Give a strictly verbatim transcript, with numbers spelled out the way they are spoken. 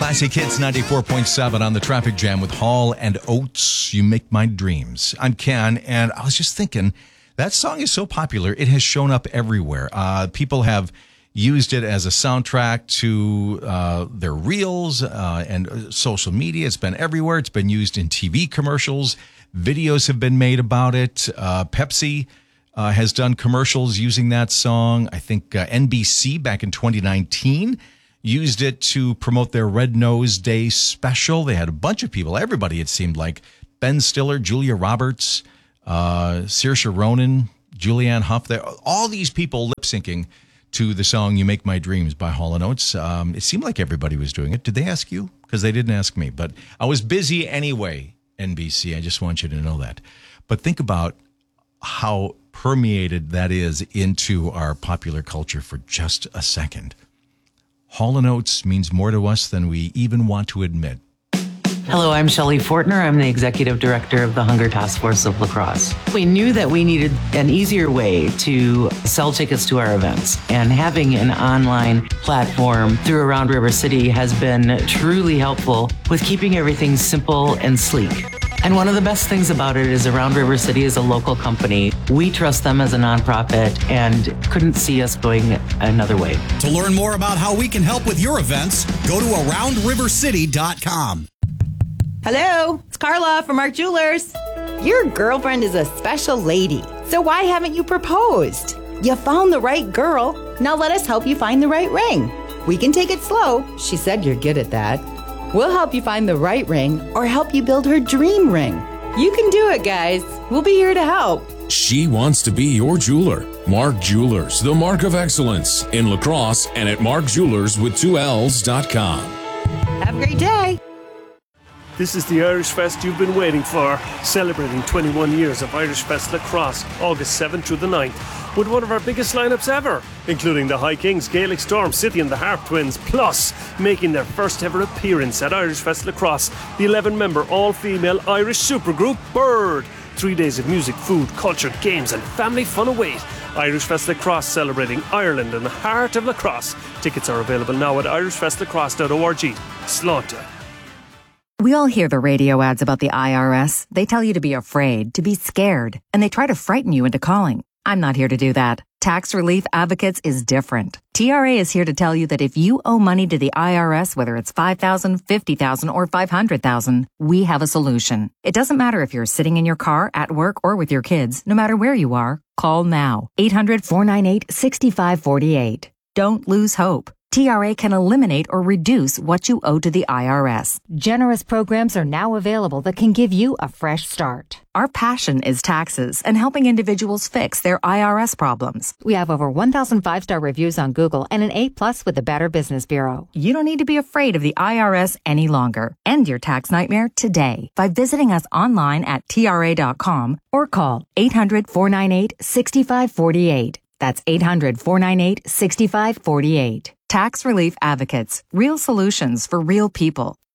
Classic Hits ninety-four point seven on the Traffic Jam with Hall and Oates. You Make My Dreams. I'm Ken, and I was just thinking, that song is so popular, it has shown up everywhere. Uh, people have used it as a soundtrack to uh, their reels uh, and social media. It's been everywhere. It's been used in T V commercials. Videos have been made about it. Uh, Pepsi uh, has done commercials using that song. I think uh, N B C back in twenty nineteen used it to promote their Red Nose Day special. They had a bunch of people, everybody it seemed like, Ben Stiller, Julia Roberts, uh, Saoirse Ronan, Julianne Hough. There, all these people lip-syncing to the song You Make My Dreams by Hall and Oates. Um, it seemed like everybody was doing it. Did they ask you? Because they didn't ask me. But I was busy anyway, N B C. I just want you to know that. But think about how permeated that is into our popular culture for just a second. Hall and Oates means more to us than we even want to admit. Hello, I'm Shelley Fortner. I'm the Executive Director of the Hunger Task Force of La Crosse. We knew that we needed an easier way to sell tickets to our events, and having an online platform through Around River City has been truly helpful with keeping everything simple and sleek. And one of the best things about it is Around River City is a local company. We trust them as a nonprofit and couldn't see us going another way. To learn more about how we can help with your events, go to around river city dot com. Hello, it's Carla from Mark Jewelers. Your girlfriend is a special lady, so why haven't you proposed? You found the right girl. Now let us help you find the right ring. We can take it slow. She said you're good at that. We'll help you find the right ring or help you build her dream ring. You can do it, guys. We'll be here to help. She wants to be your jeweler. Mark Jewelers, the mark of excellence in La Crosse and at mark jewelers with two L's dot com. Have a great day. This is the Irish Fest you've been waiting for, celebrating twenty-one years of Irish Fest La Crosse, August seventh through the ninth, with one of our biggest lineups ever, including the High Kings, Gaelic Storm, City and the Harp Twins, plus making their first ever appearance at Irish Fest La Crosse, the eleven-member all-female Irish supergroup Bird. Three days of music, food, culture, games and family fun await. Irish Fest La Crosse, celebrating Ireland in the heart of La Crosse. Tickets are available now at irish fest la crosse dot org. Slánta. We all hear the radio ads about the I R S. They tell you to be afraid, to be scared, and they try to frighten you into calling. I'm not here to do that. Tax Relief Advocates is different. T R A is here to tell you that if you owe money to the I R S, whether it's five thousand dollars, fifty thousand dollars, or five hundred thousand dollars, we have a solution. It doesn't matter if you're sitting in your car, at work, or with your kids. No matter where you are, call now. eight hundred, four nine eight, six five four eight. Don't lose hope. T R A can eliminate or reduce what you owe to the I R S. Generous programs are now available that can give you a fresh start. Our passion is taxes and helping individuals fix their I R S problems. We have over one thousand five-star reviews on Google and an A plus with the Better Business Bureau. You don't need to be afraid of the I R S any longer. End your tax nightmare today by visiting us online at T R A dot com or call eight hundred, four nine eight, six five four eight. That's eight hundred, four nine eight, six five four eight. Tax Relief Advocates. Real solutions for real people.